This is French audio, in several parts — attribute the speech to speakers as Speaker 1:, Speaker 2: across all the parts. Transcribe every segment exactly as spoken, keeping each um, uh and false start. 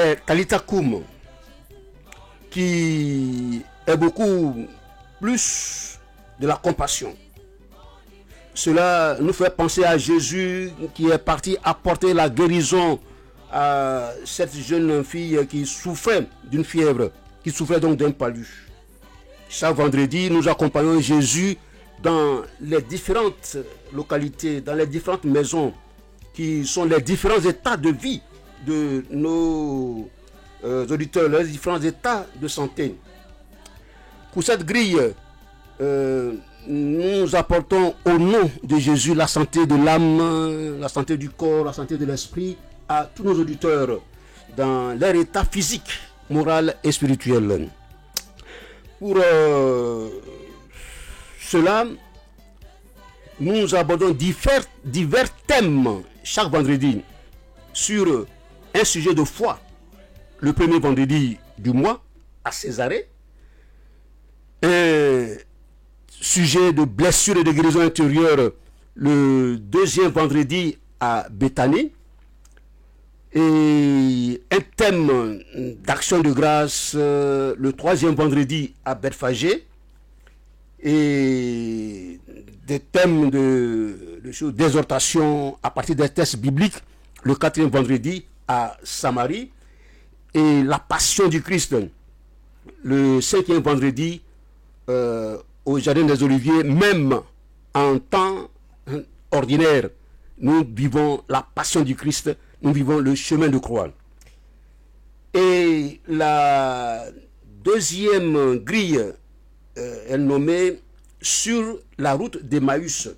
Speaker 1: c'est Talitha Koum, qui est beaucoup plus de la compassion. Cela nous fait penser à Jésus qui est parti apporter la guérison à cette jeune fille qui souffrait d'une fièvre, qui souffrait donc d'un palu. Chaque vendredi, nous accompagnons Jésus dans les différentes localités, dans les différentes maisons qui sont les différents états de vie de nos euh, auditeurs, les différents états de santé. Pour cette grille, euh, nous apportons au nom de Jésus la santé de l'âme, la santé du corps, la santé de l'esprit à tous nos auditeurs dans leur état physique, moral et spirituel. Pour euh, cela, nous abordons divers, divers thèmes chaque vendredi sur un sujet de foi. Le premier vendredi du mois à Césarée, un sujet de blessure et de guérison intérieure le deuxième vendredi à Béthanie, et un thème d'action de grâce euh, le troisième vendredi à Bethphagée, et des thèmes de, de d'exhortation à partir des textes bibliques le quatrième vendredi à Samarie, et la passion du Christ le cinquième vendredi euh, au Jardin des Oliviers. Même en temps ordinaire, nous vivons la passion du Christ, nous vivons le chemin de croix. Et la deuxième grille euh, est nommée sur la route d'Emmaüs.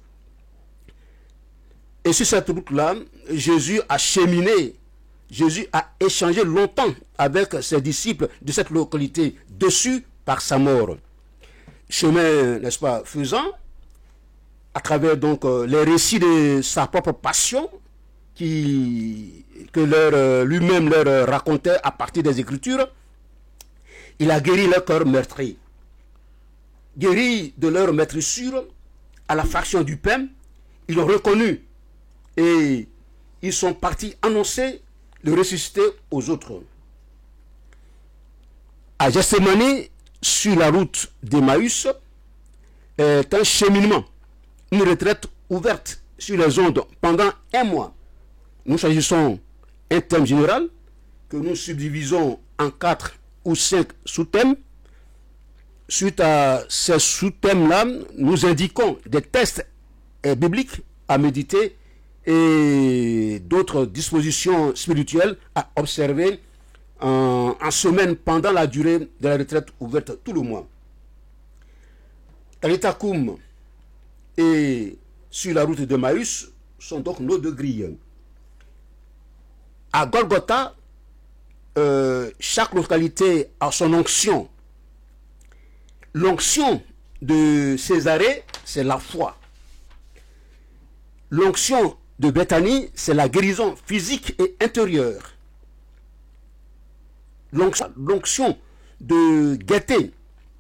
Speaker 1: Et sur cette route-là, Jésus a cheminé, Jésus a échangé longtemps avec ses disciples de cette localité, déçus par sa mort. Chemin, n'est-ce pas, faisant, à travers donc euh, les récits de sa propre passion, qui, que leur, euh, lui-même leur euh, racontait à partir des Écritures, il a guéri leur cœur meurtri. Guéri de leur maîtrissure à la fraction du pain, ils l'ont reconnu et ils sont partis annoncer le ressuscité aux autres. À Gethsémani, sur la route d'Emmaüs, est un cheminement, une retraite ouverte sur les ondes pendant un mois. Nous choisissons un thème général que nous subdivisons en quatre ou cinq sous-thèmes. Suite à ces sous-thèmes-là, nous indiquons des textes bibliques à méditer et d'autres dispositions spirituelles à observer en, en semaine pendant la durée de la retraite ouverte tout le mois. Talitha Koum et sur la route de Maüs sont donc nos deux grilles. À Golgotha, euh, chaque localité a son onction. L'onction de Césarée, c'est la foi. L'onction de Béthanie, c'est la guérison physique et intérieure. L'onction de Gaîté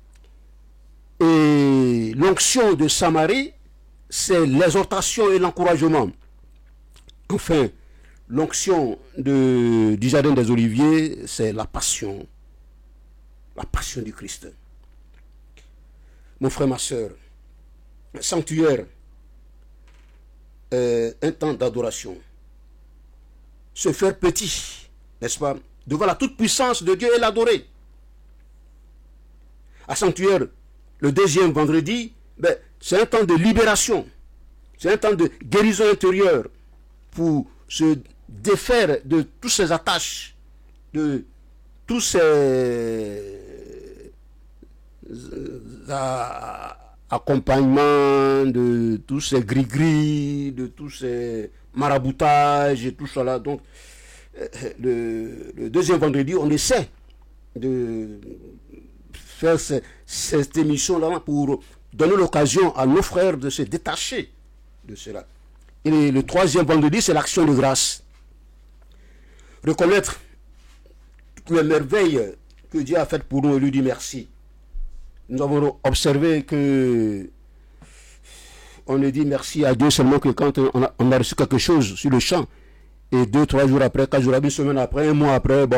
Speaker 1: et l'onction de Samarie, c'est l'exhortation et l'encouragement. Enfin, l'onction de, du Jardin des Oliviers, c'est la passion. La passion du Christ. Mon frère, ma soeur, sanctuaire, euh, un temps d'adoration. Se faire petit, n'est-ce pas, devant la toute-puissance de Dieu et l'adorer. À sanctuaire, le deuxième vendredi, ben, c'est un temps de libération. C'est un temps de guérison intérieure pour se défaire de toutes ces attaches, de tous ces euh, accompagnements, de tous ces gris-gris, de tous ces maraboutages et tout cela. Donc, euh, le, le deuxième vendredi, on essaie de faire ce, cette émission-là pour donner l'occasion à nos frères de se détacher de cela. Et le troisième vendredi, c'est l'action de grâce. Reconnaître toutes les merveilles que Dieu a faites pour nous et lui dire merci. Nous avons observé que on ne dit merci à Dieu seulement que quand on a, on a reçu quelque chose sur le champ. Et deux, trois jours après, quatre jours après, une semaine après, un mois après, bon,